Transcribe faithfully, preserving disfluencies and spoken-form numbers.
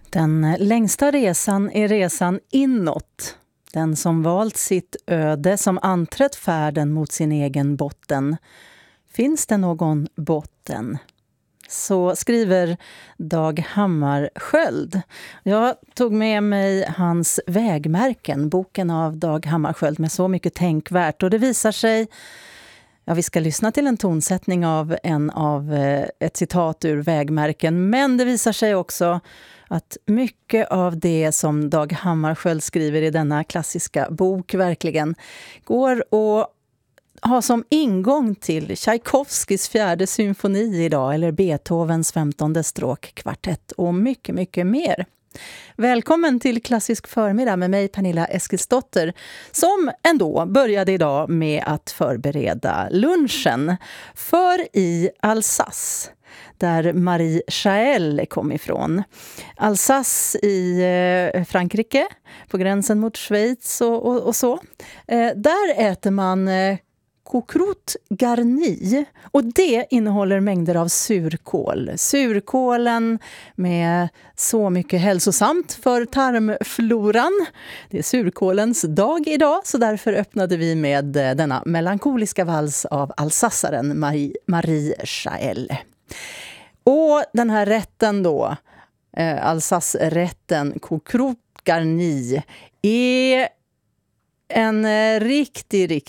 Den längsta resan är resan inåt. Den som valt sitt öde, som anträtt färden mot sin egen botten. Finns det någon botten? Så skriver Dag Hammarskjöld. Jag tog med mig hans Vägmärken, boken av Dag Hammarskjöld med så mycket tänkvärt. Och det visar sig, ja, vi ska lyssna till en tonsättning av en av ett citat ur Vägmärken. Men det visar sig också att mycket av det som Dag Hammarskjöld skriver i denna klassiska bok verkligen går att ha som ingång till Tchaikovskys fjärde symfoni idag, eller Beethovens femtonde stråkkvartett och mycket, mycket mer. Välkommen till Klassisk förmiddag med mig, Pernilla Eskilsdotter, som ändå började idag med att förbereda lunchen. För i Alsace, där Marie Chaël kom ifrån. Alsace i eh, Frankrike, på gränsen mot Schweiz och, och, och så. Eh, där äter man eh, choucroute garni, och det innehåller mängder av surkål. Surkålen med så mycket hälsosamt för tarmfloran. Det är surkålens dag idag, så därför öppnade vi med denna melankoliska vals av alsassaren Marie, Marie Chaël. Och den här rätten då, eh, Alsace-rätten choucroute garni, är en eh, riktig, riktig